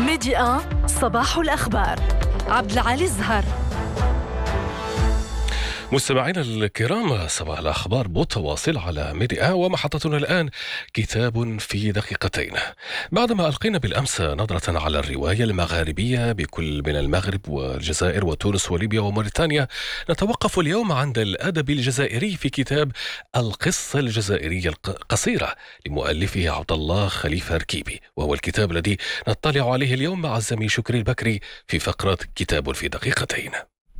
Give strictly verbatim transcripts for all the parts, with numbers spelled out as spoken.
ميدي واحد صباح الأخبار. عبد العالي الزهر. مستمعينا الكرام، صباح الأخبار متواصل على ميديا، ومحطتنا الآن كتاب في دقيقتين. بعدما ألقينا بالأمس نظرة على الرواية المغاربية بكل من المغرب والجزائر وتونس وليبيا وموريتانيا، نتوقف اليوم عند الأدب الجزائري في كتاب القصة الجزائرية القصيرة لمؤلفه عبد الله خليفة ركيبي، وهو الكتاب الذي نطلع عليه اليوم مع الزميل شكري البكري في فقرة كتاب في دقيقتين.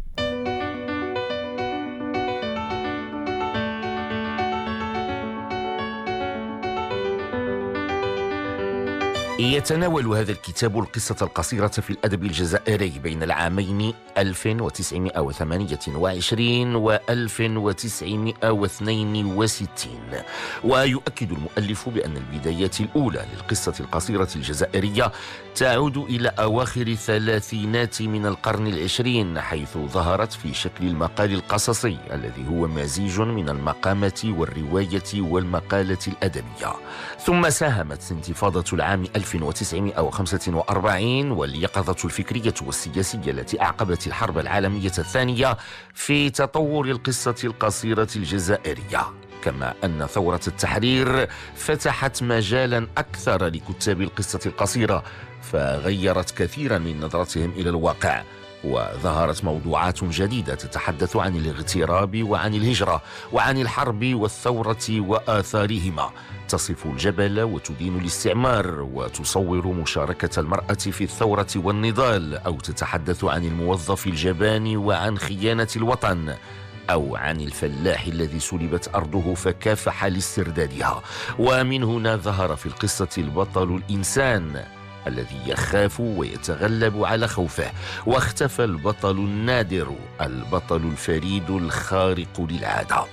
يتناول هذا الكتاب القصة القصيرة في الأدب الجزائري بين العامين ألف وتسعمائة وثمانية وعشرين و ألف وتسعمائة واثنين وستين، ويؤكد المؤلف بأن البدايات الأولى للقصة القصيرة الجزائرية تعود إلى أواخر الثلاثينات من القرن العشرين، حيث ظهرت في شكل المقال القصصي الذي هو مزيج من المقامة والرواية والمقالة الأدبية. ثم ساهمت انتفاضة العام ألف وتسعمائة وخمسة وأربعين واليقظة الفكرية والسياسية التي أعقبت الحرب العالمية الثانية في تطور القصة القصيرة الجزائرية، كما أن ثورة التحرير فتحت مجالا أكثر لكتاب القصة القصيرة، فغيرت كثيرا من نظرتهم إلى الواقع، وظهرت موضوعات جديدة تتحدث عن الاغتراب وعن الهجرة وعن الحرب والثورة وآثارهما، تصف الجبل وتدين الاستعمار وتصور مشاركة المرأة في الثورة والنضال، أو تتحدث عن الموظف الجبان وعن خيانة الوطن، أو عن الفلاح الذي سلبت أرضه فكافح لاستردادها. ومن هنا ظهر في القصة البطل الإنسان الذي يخاف ويتغلب على خوفه، واختفى البطل النادر، البطل الفريد الخارق للعادة.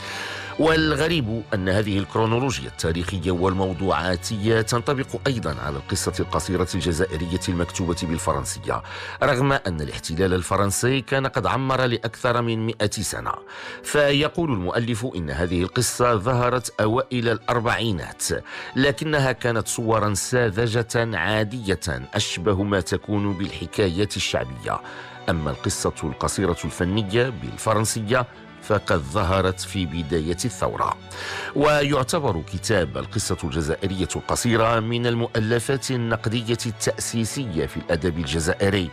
والغريب أن هذه الكرونولوجيا التاريخية والموضوعاتية تنطبق أيضا على القصة القصيرة الجزائرية المكتوبة بالفرنسية، رغم أن الاحتلال الفرنسي كان قد عمر لأكثر من مئة سنة. فيقول المؤلف إن هذه القصة ظهرت أوائل الأربعينات، لكنها كانت صورا ساذجة عادية أشبه ما تكون بالحكايات الشعبية. أما القصة القصيرة الفنية بالفرنسية فقد ظهرت في بداية الثورة. ويعتبر كتاب القصة الجزائرية القصيرة من المؤلفات النقدية التأسيسية في الأدب الجزائري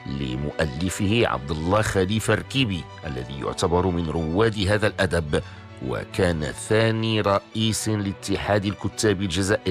لمؤلفه عبد الله خليفة ركيبي، الذي يعتبر من رواد هذا الأدب، وكان ثاني رئيس لاتحاد الكتاب الجزائري